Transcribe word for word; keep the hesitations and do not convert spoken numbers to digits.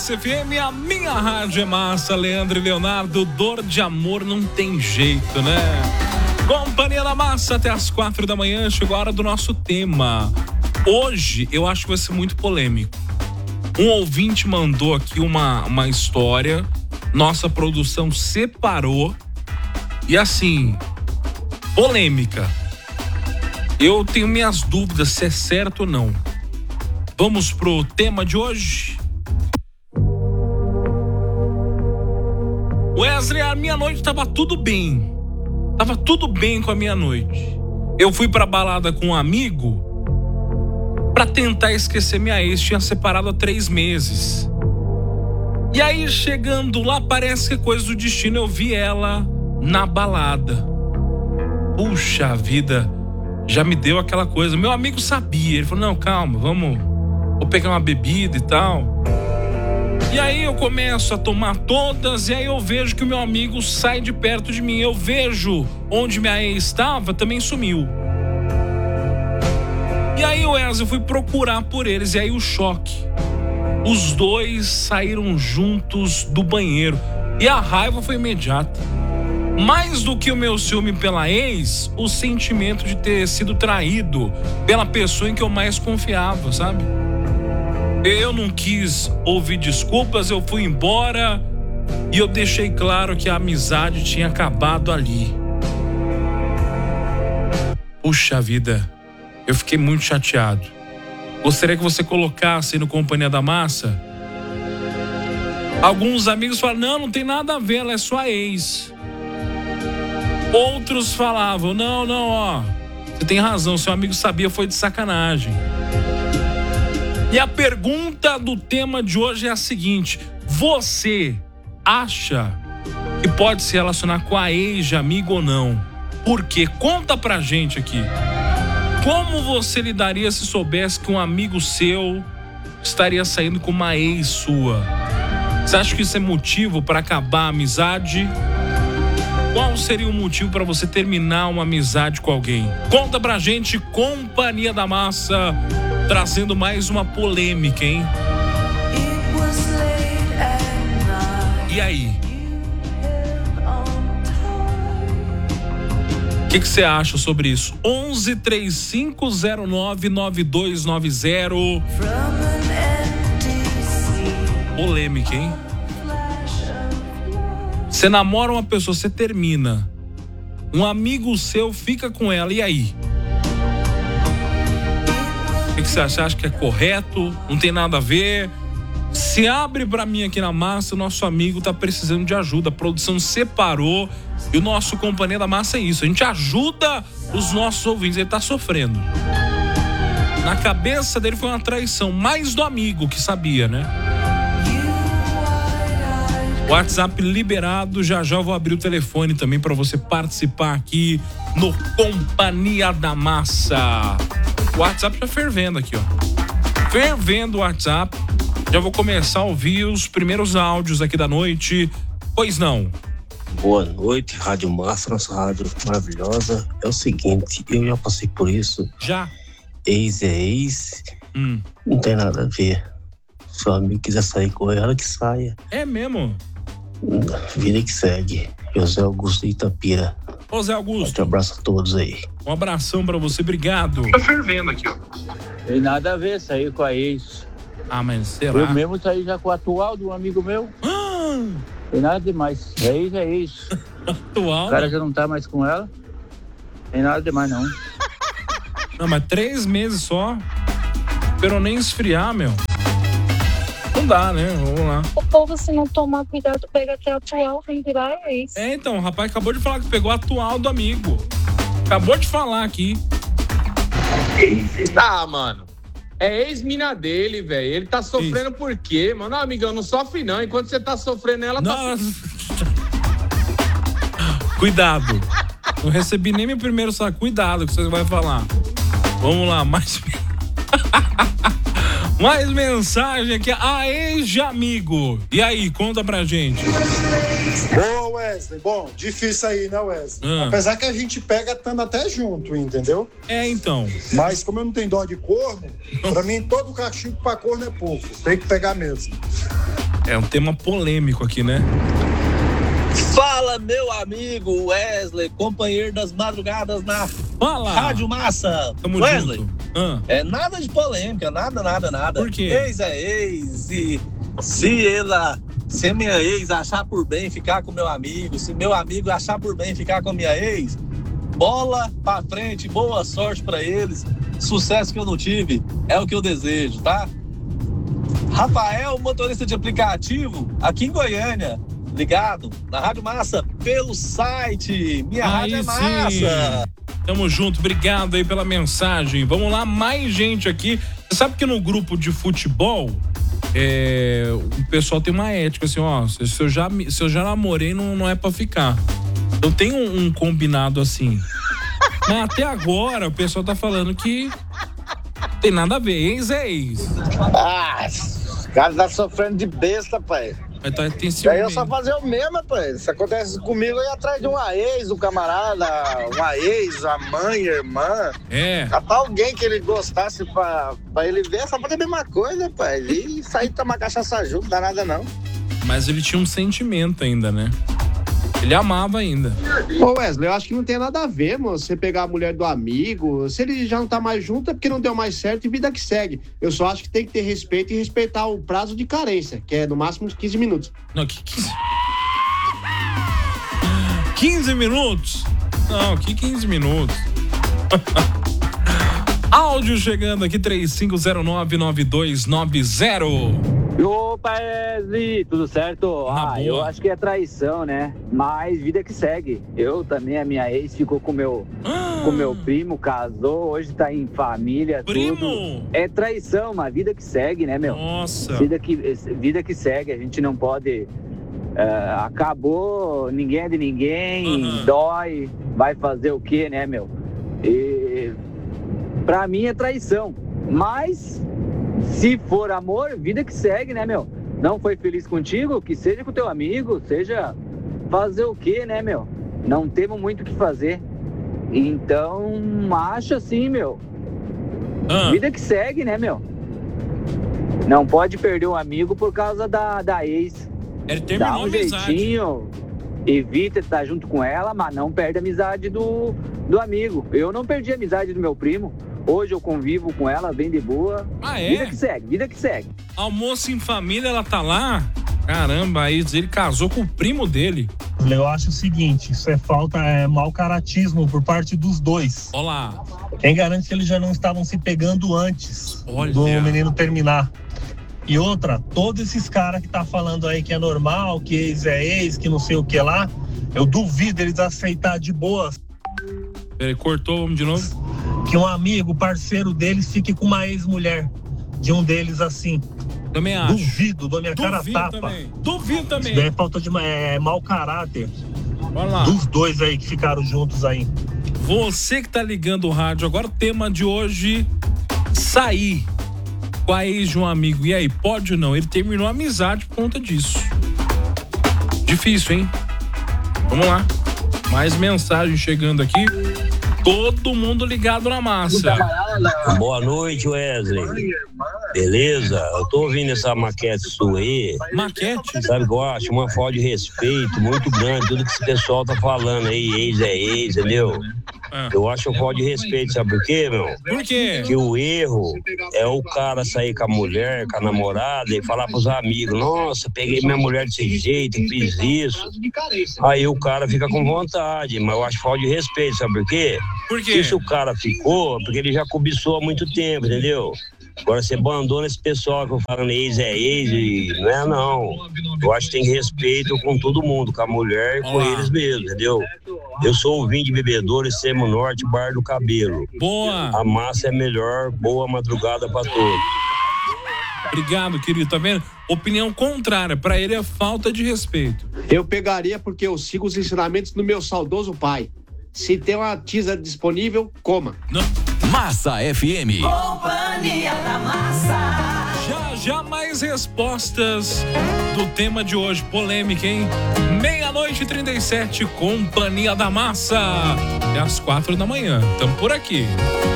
Massa F M, a minha rádio é massa. Leandro e Leonardo, dor de amor não tem jeito, né? Companhia da Massa até as quatro da manhã, chegou a hora do nosso tema. Hoje eu acho que vai ser muito polêmico. Um ouvinte mandou aqui uma, uma história, nossa produção separou e assim, polêmica. Eu tenho minhas dúvidas se é certo ou não. Vamos pro tema de hoje? Wesley, a minha noite tava tudo bem. Tava tudo bem com a minha noite. Eu fui pra balada com um amigo pra tentar esquecer minha ex. Tinha separado há três meses. E aí, chegando lá, parece que é coisa do destino. Eu vi ela na balada. Puxa vida, já me deu aquela coisa. Meu amigo sabia. Ele falou, não, calma, vamos... Vou pegar uma bebida e tal. E aí eu começo a tomar todas. E aí eu vejo que o meu amigo sai de perto de mim. Eu vejo onde minha ex estava, também sumiu. E aí, Wesley, eu fui procurar por eles. E aí o choque. Os dois saíram juntos do banheiro. E a raiva foi imediata. Mais do que o meu ciúme pela ex, o sentimento de ter sido traído pela pessoa em que eu mais confiava, sabe? Eu não quis ouvir desculpas, eu fui embora e eu deixei claro que a amizade tinha acabado ali. Puxa vida, eu fiquei muito chateado. Gostaria que você colocasse no Companhia da Massa. Alguns amigos falaram, não, não tem nada a ver, ela é sua ex. Outros falavam, não, não, ó, você tem razão, seu amigo sabia, foi de sacanagem. E a pergunta do tema de hoje é a seguinte: você acha que pode se relacionar com a ex de amigo ou não? Por quê? Conta pra gente aqui. Como você lidaria se soubesse que um amigo seu estaria saindo com uma ex sua? Você acha que isso é motivo para acabar a amizade? Qual seria o motivo para você terminar uma amizade com alguém? Conta pra gente, Companhia da Massa, trazendo mais uma polêmica, hein? E aí? O que que você acha sobre isso? onze, trinta e cinco, zero nove, nove dois nove zero. Polêmica, hein? Você namora uma pessoa, você termina. Um amigo seu fica com ela, e aí? O que você acha? Você acha que é correto? Não tem nada a ver? Se abre pra mim aqui na Massa, o nosso amigo tá precisando de ajuda. A produção separou e o nosso Companhia da Massa é isso. A gente ajuda os nossos ouvintes, ele tá sofrendo. Na cabeça dele foi uma traição, mais do amigo que sabia, né? WhatsApp liberado, já já eu vou abrir o telefone também para você participar aqui no Companhia da Massa. O WhatsApp tá fervendo aqui, ó. Fervendo o WhatsApp. Já vou começar a ouvir os primeiros áudios aqui da noite. Pois não. Boa noite, Rádio Massa, nossa rádio maravilhosa. É o seguinte, eu já passei por isso. Já? Ex é ex, hum. Não tem nada a ver. Se o amigo quiser sair com ela, que saia. É mesmo? Vida que segue. José Augusto de Itapira. Ô Zé Augusto. Um abraço a todos aí. Um abração pra você, obrigado. Tá fervendo aqui, ó. Tem nada a ver sair com a ex. Ah, mas será? Eu mesmo saí já com a atual de um amigo meu. Ah. Tem nada demais. É ex, é ex. Atual? O cara já não tá mais com ela. Tem nada demais, não. Não, mas três meses só. Esperou nem esfriar, meu. Não dá, né? Vamos lá. O povo, se não tomar cuidado, pega até a atual, vem virar ex. É, então, o rapaz acabou de falar que pegou a atual do amigo. Acabou de falar aqui. Ah, mano. É ex-mina dele, velho. Ele tá sofrendo Isso. por quê, mano? Não, amigão, não sofre não. Enquanto você tá sofrendo, ela não. tá... Cuidado. Não recebi nem meu primeiro saco. Cuidado que você vai falar. Vamos lá, mais... Mais mensagem aqui, a ex de amigo. E aí, conta pra gente. Boa, Wesley. Bom, difícil aí, né, Wesley? Ah. Apesar que a gente pega estando até junto, entendeu? É, então. Mas como eu não tenho dó de corno, pra mim todo castigo pra corno é pouco. Tem que pegar mesmo. É um tema polêmico aqui, né? Fala, meu amigo Wesley, companheiro das madrugadas na Fala. Rádio Massa. Tamo Wesley, junto. Ah. é nada de polêmica, nada, nada, nada. Por quê? Ex é ex, e se ela, se minha ex achar por bem ficar com meu amigo, se meu amigo achar por bem ficar com minha ex, bola pra frente, boa sorte pra eles, sucesso que eu não tive, é o que eu desejo, tá? Rafael, motorista de aplicativo, aqui em Goiânia, ligado na Rádio Massa pelo site Minha Aí Rádio é sim. Massa. Tamo junto, obrigado aí pela mensagem. Vamos lá, mais gente aqui. Você sabe que no grupo de futebol, é, o pessoal tem uma ética, assim, ó, se eu já, se eu já namorei, não, não é pra ficar. Eu tenho um, um combinado assim. Mas até agora o pessoal tá falando que tem nada a ver, ex é ex. Ah, o cara tá sofrendo de besta, pai. Mas tá, tem Daí eu só fazer o mesmo, pai. Se acontece comigo, eu ia atrás de uma ex, um camarada, uma ex, a mãe, a irmã. É. Catar alguém que ele gostasse pra, pra ele ver, só fazer a mesma coisa, pai. E sair tomar cachaça junto, não dá nada não. Mas ele tinha um sentimento ainda, né? Ele amava ainda. Ô Wesley, eu acho que não tem nada a ver, mano, você pegar a mulher do amigo. Se ele já não tá mais junto, é porque não deu mais certo e vida que segue. Eu só acho que tem que ter respeito e respeitar o prazo de carência, que é no máximo de quinze minutos. Não, que quinze... quinze minutos? Não, que quinze minutos? Áudio chegando aqui, três cinco zero nove, nove dois nove zero. Opa, Wesley, tudo certo? Na ah, boa. eu acho que é traição, né? Mas vida que segue. Eu também, a minha ex ficou com meu, Ah, com meu primo, casou, hoje tá em família, primo! tudo. É traição, mas vida que segue, né, meu? Nossa. Vida que, vida que segue, a gente não pode... é, acabou, ninguém é de ninguém, Uhum. dói, vai fazer o quê, né, meu? E pra mim é traição, mas se for amor, vida que segue, né, meu? Não foi feliz contigo, que seja com teu amigo, seja fazer o quê, né, meu? Não temos muito o que fazer. Então, acho assim, meu. Ah. Vida que segue, né, meu? Não pode perder um amigo por causa da, da ex. Ele terminou Dá um a amizade. jeitinho, evita estar junto com ela, mas não perde a amizade do, do amigo. Eu não perdi a amizade do meu primo. Hoje eu convivo com ela, bem de boa. Ah, é? Vida que segue, vida que segue. Almoço em família, ela tá lá? Caramba, aí ele casou com o primo dele. Eu acho o seguinte, isso é falta, é mau caratismo por parte dos dois. Olá. Quem garante que eles já não estavam se pegando antes Olha. do menino terminar? E outra, todos esses caras que tá falando aí que é normal, que ex é ex, que não sei o que lá, eu duvido eles aceitar de boas. Ele cortou, vamos de novo. Que um amigo, parceiro deles, fique com uma ex-mulher de um deles assim. Também acho. Duvido, dou minha cara Duvido tapa. também. Duvido também. Isso daí é falta de é, mau caráter. Olha lá. Dos dois aí que ficaram juntos aí. Você que tá ligando o rádio, agora o tema de hoje, sair com a ex de um amigo. E aí, pode ou não? Ele terminou a amizade por conta disso. Difícil, hein? Vamos lá. Mais mensagem chegando aqui. Todo mundo ligado na massa. Boa noite, Wesley. Beleza? Eu tô ouvindo essa maquete sua aí. Maquete? Sabe o que eu acho? Uma falta de respeito muito grande, tudo que esse pessoal tá falando aí, ex é ex, entendeu? Ah. Eu acho uma falta de respeito, sabe por quê, meu? Por quê? Que o erro é o cara sair com a mulher, com a namorada e falar pros amigos, nossa, peguei minha mulher desse jeito, fiz isso. Aí o cara fica com vontade, mas eu acho falta de respeito, sabe por quê? Por quê? Se o cara ficou, porque ele já cobiçou há muito tempo, entendeu? Agora você abandona esse pessoal que eu falo ex é ex, e não é não. Eu acho que tem respeito com todo mundo, com a mulher e com Olá. eles mesmo, entendeu? Eu sou ouvinte de bebedouro, Extremo Norte, Bar do Cabelo. Boa. A massa é melhor, boa madrugada pra todos. Obrigado, querido. Tá vendo? Opinião contrária. Pra ele é falta de respeito. Eu pegaria porque eu sigo os ensinamentos do meu saudoso pai. Se tem uma teaser disponível, coma. Não. Massa F M. Companhia da Massa. Já, já mais respostas do tema de hoje. Polêmica, hein? Meia-noite e trinta e sete, Companhia da Massa. É às quatro da manhã. Tamo por aqui.